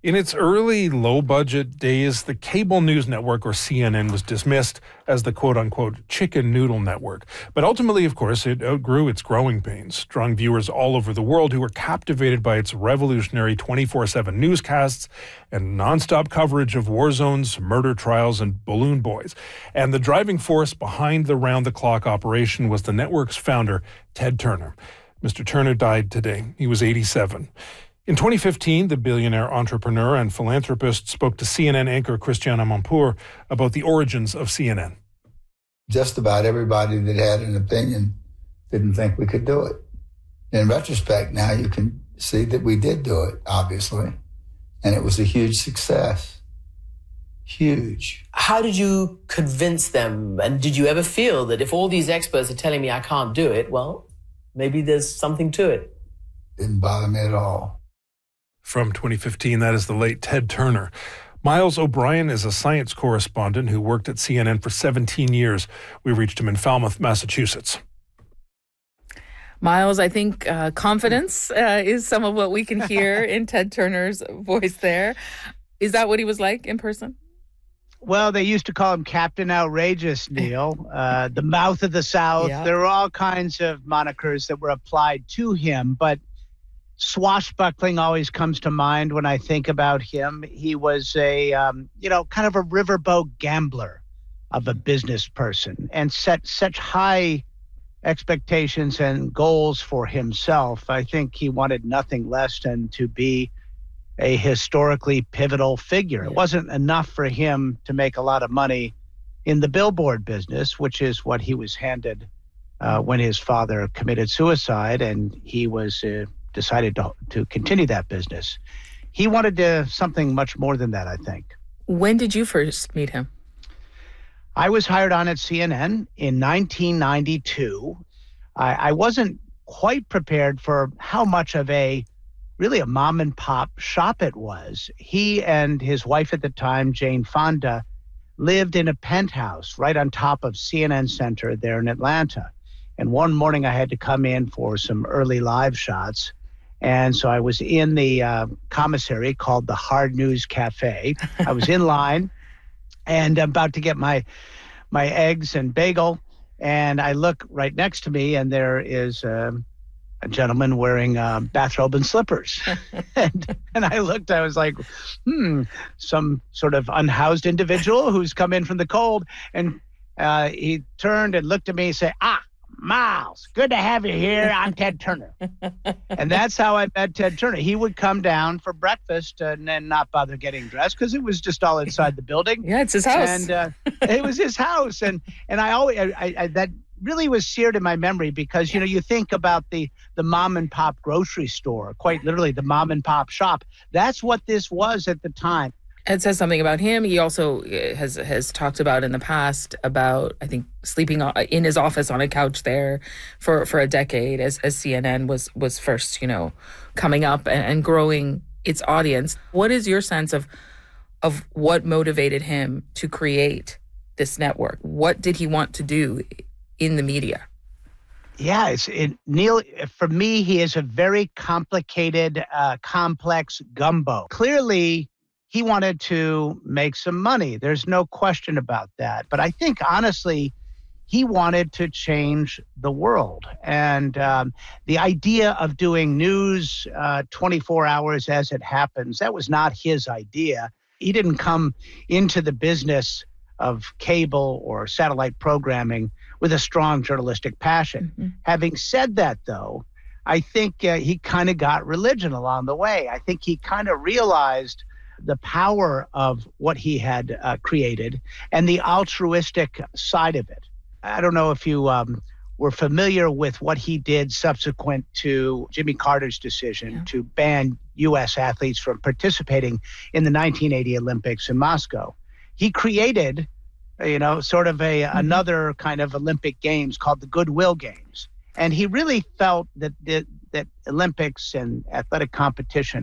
In its early low-budget days, the cable news network, or CNN, was dismissed as the quote-unquote chicken noodle network. But ultimately, of course, it outgrew its growing pains, drawing viewers all over the world who were captivated by its revolutionary 24/7 newscasts and nonstop coverage of war zones, murder trials, and balloon boys. And the driving force behind the round-the-clock operation was the network's founder, Ted Turner. Mr. Turner died today. He was 87. In 2015, the billionaire entrepreneur and philanthropist spoke to CNN anchor Christiane Amanpour about the origins of CNN. Just about everybody that had an opinion didn't think we could do it. In retrospect, now you can see that we did do it, obviously, and it was a huge success. Huge. How did you convince them? And did you ever feel that if all these experts are telling me I can't do it, well, maybe there's something to it? Didn't bother me at all. From 2015, that is the late Ted Turner. Miles O'Brien is a science correspondent who worked at CNN for 17 years. We reached him in Falmouth, Massachusetts. Miles, I think confidence is some of what we can hear in Ted Turner's voice there. Is that what he was like in person? Well, they used to call him Captain Outrageous, Neil, the mouth of the South. Yeah. There were all kinds of monikers that were applied to him, but swashbuckling always comes to mind when I think about him. He was a, kind of a riverboat gambler of a business person and set such high expectations and goals for himself. I think he wanted nothing less than to be a historically pivotal figure. It wasn't enough for him to make a lot of money in the billboard business, which is what he was handed when his father committed suicide, and he was decided to continue that business. He wanted something much more than that, I think. When did you first meet him? I was hired on at CNN in 1992. I wasn't quite prepared for how much of really a mom and pop shop it was. He and his wife at the time, Jane Fonda, lived in a penthouse right on top of CNN Center there in Atlanta. And one morning I had to come in for some early live shots. And so I was in the commissary called the Hard News Cafe. I was in line and I'm about to get my eggs and bagel. And I look right next to me and there is a gentleman wearing a bathrobe and slippers. and I looked, I was like, some sort of unhoused individual who's come in from the cold. And he turned and looked at me and said, Miles, good to have you here. I'm Ted Turner. And that's how I met Ted Turner. He would come down for breakfast and then not bother getting dressed because it was just all inside the building. Yeah, it's his house. And it was his house. And I always, that really was seared in my memory because, you think about the mom and pop grocery store, quite literally the mom and pop shop. That's what this was at the time. Ed says something about him. He also has talked about in the past about, I think, sleeping in his office on a couch there for a decade as CNN was first, coming up and growing its audience. What is your sense of what motivated him to create this network? What did he want to do in the media? Yeah, Neil, for me, he is a very complicated, complex gumbo. Clearly, he wanted to make some money. There's no question about that. But I think, honestly, he wanted to change the world. And the idea of doing news 24 hours as it happens, that was not his idea. He didn't come into the business of cable or satellite programming with a strong journalistic passion. Mm-hmm. Having said that, though, I think he kind of got religion along the way. I think he kind of realized the power of what he had created and the altruistic side of it. I don't know if you were familiar with what he did subsequent to Jimmy Carter's decision to ban U.S. athletes from participating in the 1980 Olympics in Moscow. He created, sort of another kind of Olympic Games called the Goodwill Games. And he really felt that Olympics and athletic competition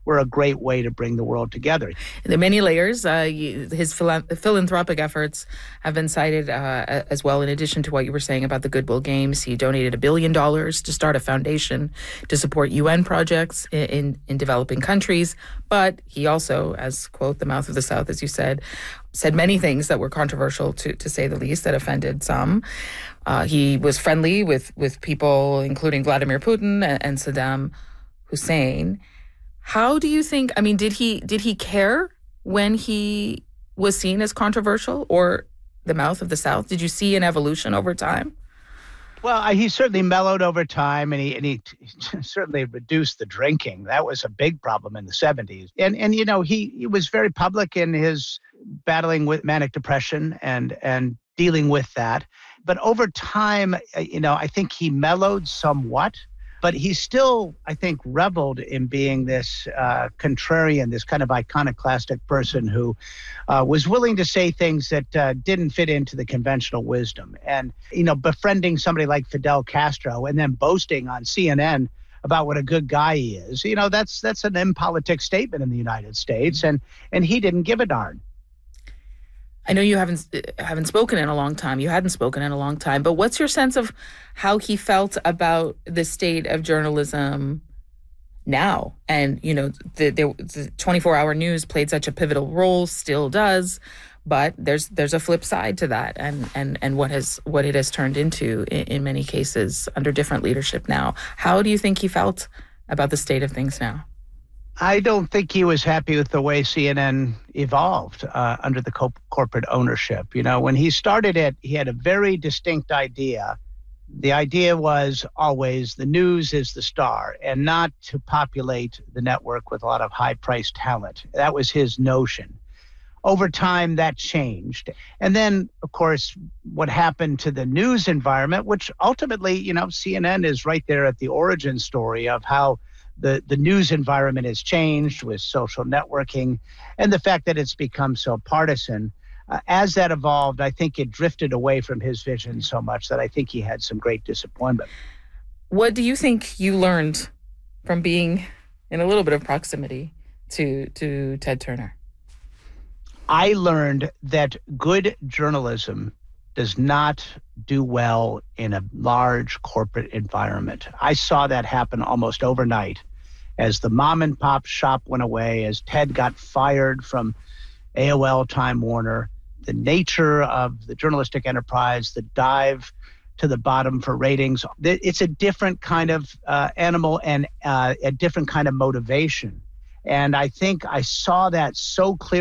were a great way to bring the world together. There are many layers. His philanthropic efforts have been cited as well, in addition to what you were saying about the Goodwill Games. He donated $1 billion to start a foundation to support UN projects in developing countries. But he also, as, quote, the mouth of the South, as you said many things that were controversial, to say the least, that offended some. He was friendly with people, including Vladimir Putin and Saddam Hussein. How do you think, I mean, did he care when he was seen as controversial or the mouth of the South? Did you see an evolution over time? Well, he certainly mellowed over time, and he certainly reduced the drinking. That was a big problem in the 70s. And you know, he was very public in his battling with manic depression and dealing with that. But over time, you know, I think he mellowed somewhat. But he still, I think, reveled in being this contrarian, this kind of iconoclastic person who was willing to say things that didn't fit into the conventional wisdom. And, you know, befriending somebody like Fidel Castro and then boasting on CNN about what a good guy he is, you know, that's an impolitic statement in the United States. And he didn't give a darn. I know you haven't spoken in a long time. You hadn't spoken in a long time. But what's your sense of how he felt about the state of journalism now? And, you know, the 24-hour news played such a pivotal role, still does. But there's a flip side to that, and what it has turned into in many cases under different leadership now. How do you think he felt about the state of things now? I don't think he was happy with the way CNN evolved under the corporate ownership. You know, when he started it, he had a very distinct idea. The idea was always the news is the star, and not to populate the network with a lot of high-priced talent. That was his notion. Over time, that changed. And then, of course, what happened to the news environment, which ultimately, you know, CNN is right there at the origin story of how the news environment has changed with social networking and the fact that it's become so partisan. As that evolved, I think it drifted away from his vision so much that I think he had some great disappointment. What do you think you learned from being in a little bit of proximity to Ted Turner? I learned that good journalism does not do well in a large corporate environment. I saw that happen almost overnight as the mom and pop shop went away, as Ted got fired from AOL Time Warner. The nature of the journalistic enterprise, the dive to the bottom for ratings, it's a different kind of animal and a different kind of motivation. And I think I saw that so clearly